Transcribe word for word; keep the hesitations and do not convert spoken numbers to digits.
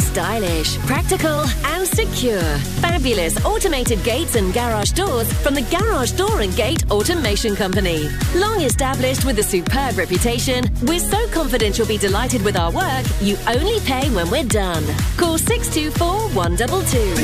stylish, practical and secure. Fabulous automated gates and garage doors from the Garage Door and Gate Automation Company. Long established with a superb reputation, we're so confident you'll be delighted with our work, you only pay when we're done. Call six two four, one two two.